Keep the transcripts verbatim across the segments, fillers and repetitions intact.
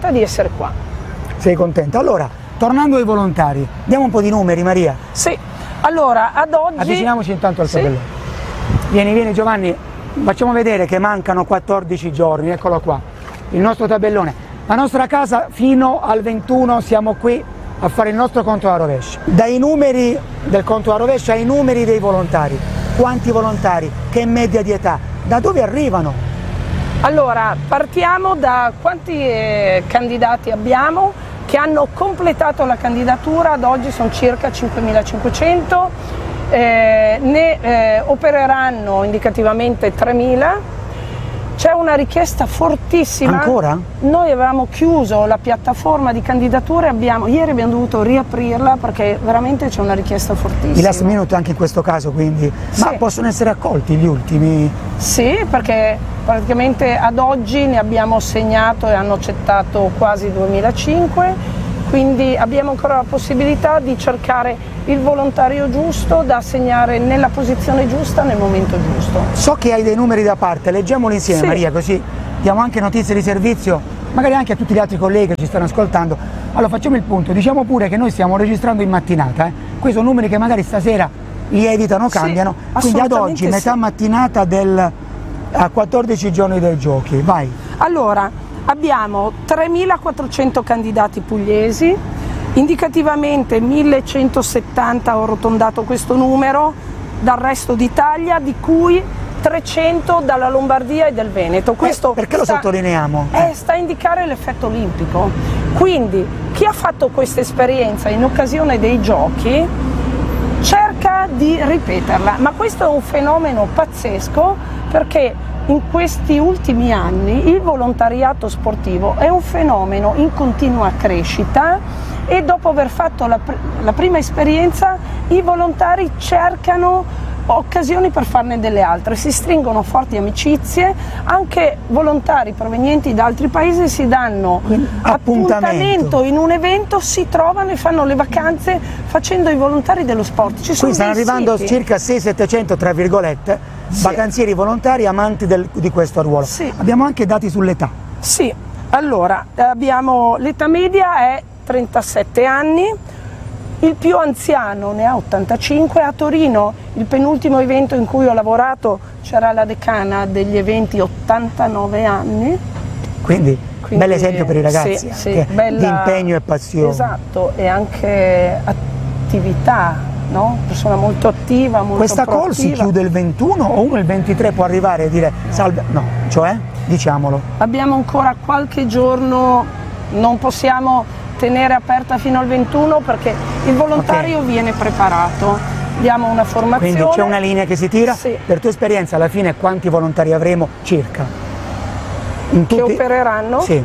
contenta di essere qua. Sei contenta? Allora, tornando ai volontari, diamo un po' di numeri, Maria. Sì, allora ad oggi... Avviciniamoci intanto al sì. tabellone. Vieni, vieni Giovanni, facciamo vedere che mancano quattordici giorni, eccolo qua, il nostro tabellone. La nostra casa fino al ventuno siamo qui a fare il nostro conto alla rovescia. Dai numeri del conto alla rovescia ai numeri dei volontari. Quanti volontari? Che media di età? Da dove arrivano? Allora, partiamo da quanti eh, candidati abbiamo che hanno completato la candidatura. Ad oggi sono circa cinquemilacinquecento, eh, ne eh, opereranno indicativamente tremila. C'è una richiesta fortissima. Ancora? Noi avevamo chiuso la piattaforma di candidature, abbiamo, ieri abbiamo dovuto riaprirla perché veramente c'è una richiesta fortissima. I last minute anche in questo caso, quindi. Sì. Ma possono essere accolti gli ultimi? Sì, perché praticamente ad oggi ne abbiamo segnato e hanno accettato quasi duemilacinque, quindi abbiamo ancora la possibilità di cercare il volontario giusto da assegnare nella posizione giusta nel momento giusto. So che hai dei numeri da parte, leggiamoli insieme, Sì. Maria, così diamo anche notizie di servizio, magari anche a tutti gli altri colleghi che ci stanno ascoltando. Allora facciamo il punto, diciamo pure che noi stiamo registrando in mattinata, eh? Questi sono numeri che magari stasera lievitano, cambiano, sì, quindi ad oggi, sì. metà mattinata del, a quattordici giorni dei giochi, vai. Allora, abbiamo tremilaquattrocento candidati pugliesi, indicativamente millecentosettanta, ho arrotondato questo numero, dal resto d'Italia, di cui trecento dalla Lombardia e del Veneto. Questo eh, perché lo sta, sottolineiamo? Eh, sta a indicare l'effetto olimpico. Quindi chi ha fatto questa esperienza in occasione dei giochi cerca di ripeterla, ma questo è un fenomeno pazzesco perché in questi ultimi anni il volontariato sportivo è un fenomeno in continua crescita e dopo aver fatto la, pr- la prima esperienza i volontari cercano occasioni per farne delle altre, si stringono forti amicizie, anche volontari provenienti da altri paesi si danno appuntamento. appuntamento in un evento, si trovano e fanno le vacanze facendo i volontari dello sport. Ci sono Qui stanno dei arrivando siti. circa sei settecento tra virgolette Sì. vacanzieri volontari amanti del, di questo ruolo. Sì. Abbiamo anche dati sull'età. Sì, allora abbiamo l'età media è trentasette anni, il più anziano ne ha ottantacinque, a Torino il penultimo evento in cui ho lavorato c'era la decana degli eventi ottantanove anni. Quindi, Quindi bel esempio per i ragazzi, sì, sì, anche bella, di impegno e passione. Esatto, e anche attività, no? Persona molto attiva, molto Questa call proattiva. si chiude il ventuno o uno il ventitré può arrivare e dire salve? No, cioè, diciamolo. Abbiamo ancora qualche giorno, non possiamo tenere aperta fino al ventuno perché il volontario Okay. viene preparato, diamo una formazione. Quindi c'è una linea che si tira. Sì. Per tua esperienza alla fine quanti volontari avremo circa? In Che tutti? opereranno? Sì,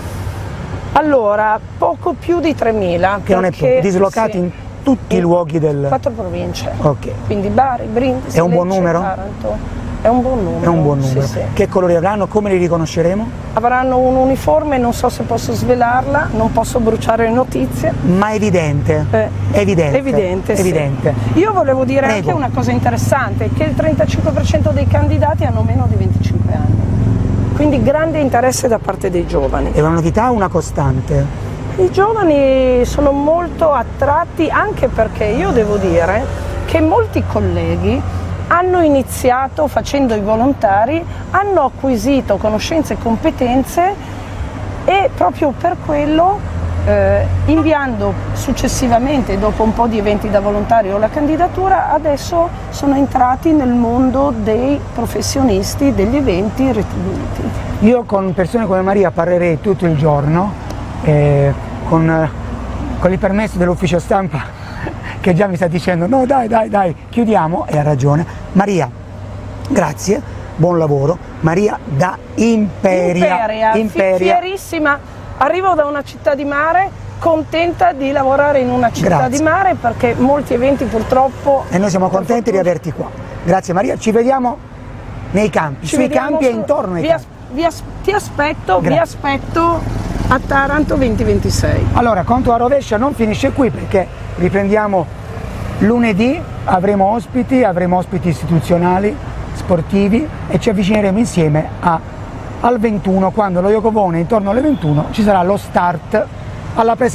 Allora, poco più di tremila. che non è perché- poco, dislocati sì, in tutti in i luoghi del... quattro province. Ok, Quindi Bari, Brindisi, È un buon Lecce, numero? Taranto. È un buon numero. è un buon numero. Sì, sì. Che colori avranno? Come li riconosceremo? Avranno un uniforme, non so se posso svelarla, non posso bruciare le notizie. Ma evidente, Eh, evidente, Evidente, sì. evidente. Io volevo dire Prego. anche una cosa interessante, che il trentacinque per cento dei candidati hanno meno di venticinque anni, quindi grande interesse da parte dei giovani. È una novità o una costante? I giovani sono molto attratti anche perché io devo dire che molti colleghi hanno iniziato facendo i volontari, hanno acquisito conoscenze e competenze e proprio per quello eh, inviando successivamente, dopo un po' di eventi da volontario, la candidatura, adesso sono entrati nel mondo dei professionisti degli eventi retribuiti. Io con persone come Maria parlerei tutto il giorno, eh, con, con il permesso dell'ufficio stampa che già mi sta dicendo no dai dai dai chiudiamo, e ha ragione. Maria, grazie, buon lavoro. Maria da Imperia. Imperia, Imperia. fierissima, arrivo da una città di mare, contenta di lavorare in una città Grazie. di mare perché molti eventi purtroppo... E noi siamo per contenti di fortuna- averti qua. Grazie Maria, ci vediamo nei campi, Ci sui vediamo campi e su- intorno ai vi campi. as- vi as- ti aspetto, vi Grazie. aspetto a Taranto venti ventisei. Allora, conto a rovescia non finisce qui perché riprendiamo lunedì, avremo ospiti, avremo ospiti istituzionali, sportivi e ci avvicineremo insieme a al ventuno, quando lo Yoko Ono intorno alle ventuno ci sarà lo start alla presenza